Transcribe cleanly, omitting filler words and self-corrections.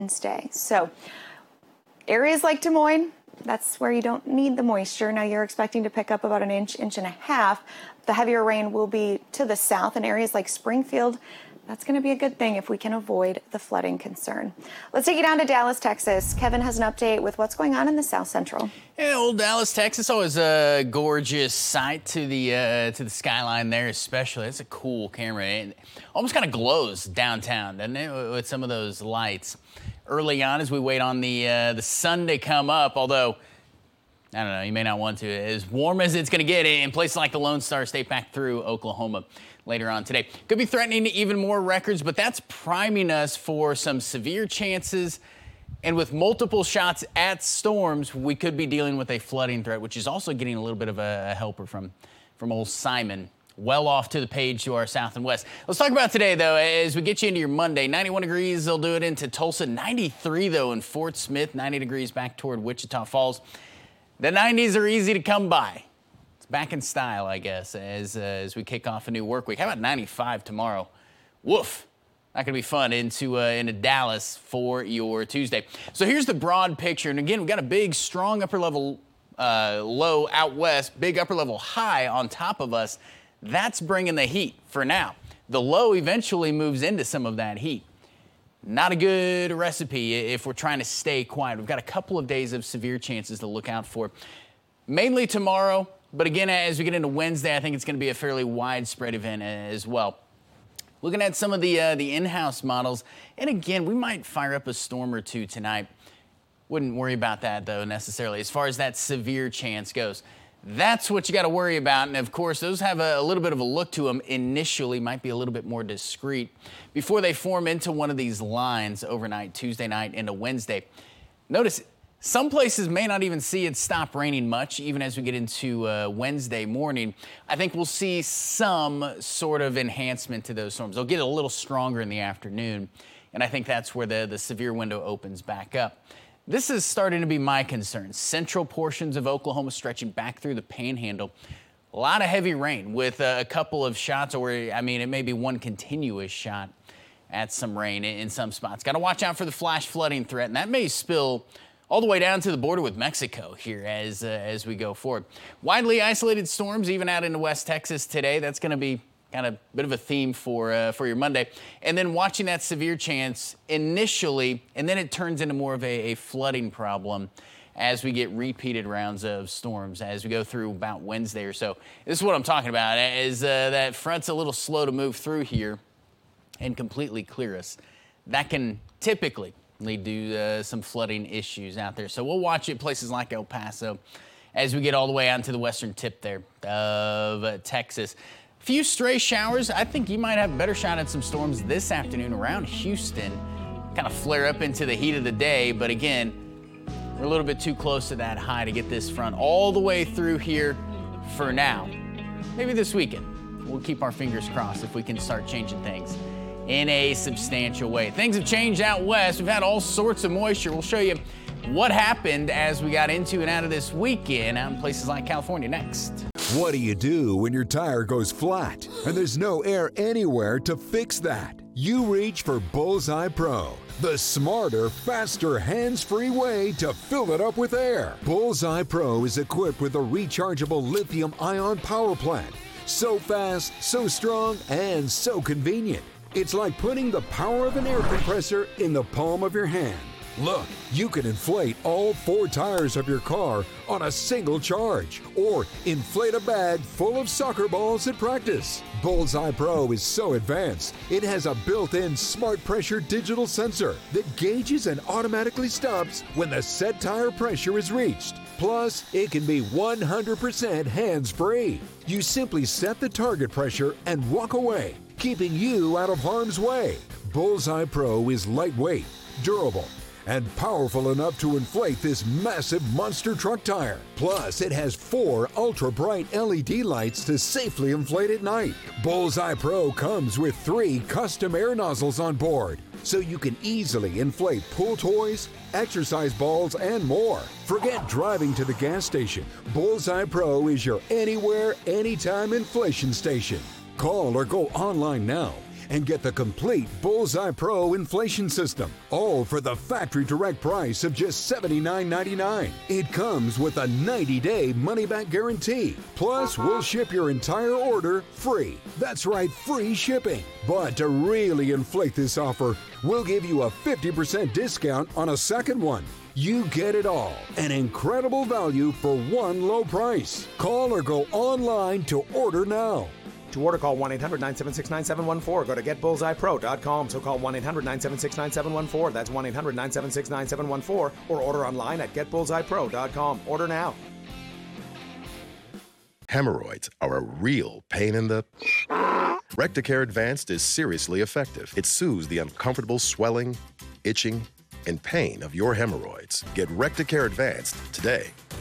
Wednesday. So areas like Des Moines, that's where you don't need the moisture. Now you're expecting to pick up about an inch and a half. The heavier rain will be to the south in areas like Springfield. That's going to be a good thing if we can avoid the flooding concern. Let's take you down to Dallas, Texas. Kevin has an update with what's going on in the South Central. Yeah, old Dallas, Texas, always a gorgeous sight to the skyline there, especially. It's a cool camera. It almost kind of glows downtown, doesn't it, with some of those lights. Early on, as we wait on the sun to come up, although I don't know, you may not want to. As warm as it's going to get in places like the Lone Star State back through Oklahoma later on today. Could be threatening even more records, but that's priming us for some severe chances. And with multiple shots at storms, we could be dealing with a flooding threat, which is also getting a little bit of a helper from old Simon. Well off to the page to our south and west. Let's talk about today, though, as we get you into your Monday. 91 degrees, they'll do it into Tulsa. 93, though, in Fort Smith. 90 degrees back toward Wichita Falls. The 90s are easy to come by. It's back in style, I guess, as we kick off a new work week. How about 95 tomorrow? Woof. Not going to be fun into Dallas for your Tuesday. So here's the broad picture. And again, we've got a big, strong upper level low out west, big upper level high on top of us. That's bringing the heat for now. The low eventually moves into some of that heat. Not a good recipe if we're trying to stay quiet. We've got a couple of days of severe chances to look out for. Mainly tomorrow, but again, as we get into Wednesday, I think it's going to be a fairly widespread event as well. Looking at some of the in-house models, and again, we might fire up a storm or two tonight. Wouldn't worry about that, though, necessarily, as far as that severe chance goes. That's what you got to worry about. And of course, those have a little bit of a look to them initially, might be a little bit more discreet before they form into one of these lines overnight, Tuesday night into Wednesday. Notice some places may not even see it stop raining much, even as we get into Wednesday morning. I think we'll see some sort of enhancement to those storms. They'll get a little stronger in the afternoon, and I think that's where the severe window opens back up. This is starting to be my concern. Central portions of Oklahoma stretching back through the Panhandle. A lot of heavy rain with a couple of shots, or I mean, it may be one continuous shot at some rain in some spots. Got to watch out for the flash flooding threat, and that may spill all the way down to the border with Mexico here as we go forward. Widely isolated storms even out into West Texas today. That's going to be kind of a bit of a theme for your Monday. And then watching that severe chance initially, and then it turns into more of a flooding problem as we get repeated rounds of storms as we go through about Wednesday or so. This is what I'm talking about, is that front's a little slow to move through here and completely clear us. That can typically lead to some flooding issues out there. So we'll watch it places like El Paso as we get all the way onto the western tip there of Texas. Few stray showers. I think you might have a better shot at some storms this afternoon around Houston. Kind of flare up into the heat of the day, but again, we're a little bit too close to that high to get this front all the way through here for now. Maybe this weekend. We'll keep our fingers crossed if we can start changing things in a substantial way. Things have changed out west. We've had all sorts of moisture. We'll show you what happened as we got into and out of this weekend out in places like California next. What do you do when your tire goes flat and there's no air anywhere to fix that? You reach for Bullseye Pro, the smarter, faster, hands-free way to fill it up with air. Bullseye Pro is equipped with a rechargeable lithium-ion power plant. So fast, so strong, and so convenient. It's like putting the power of an air compressor in the palm of your hand. Look, you can inflate all 4 tires of your car on a single charge, or inflate a bag full of soccer balls at practice. Bullseye Pro is so advanced, it has a built-in smart pressure digital sensor that gauges and automatically stops when the set tire pressure is reached. Plus, it can be 100% hands-free. You simply set the target pressure and walk away, keeping you out of harm's way. Bullseye Pro is lightweight, durable, and powerful enough to inflate this massive monster truck tire. Plus, it has 4 ultra-bright LED lights to safely inflate at night. Bullseye Pro comes with 3 custom air nozzles on board, so you can easily inflate pool toys, exercise balls, and more. Forget driving to the gas station. Bullseye Pro is your anywhere, anytime inflation station. Call or go online now and get the complete Bullseye Pro inflation system, all for the factory direct price of just $79.99. It comes with a 90-day money-back guarantee. Plus, we'll ship your entire order free. That's right, free shipping. But to really inflate this offer, we'll give you a 50% discount on a second one. You get it all. An incredible value for one low price. Call or go online to order now. To order, call 1-800-976-9714. Go to getbullseyepro.com. So call 1-800-976-9714. That's 1-800-976-9714. Or order online at getbullseyepro.com. Order now. Hemorrhoids are a real pain in the... Recticare Advanced is seriously effective. It soothes the uncomfortable swelling, itching, and pain of your hemorrhoids. Get Recticare Advanced today.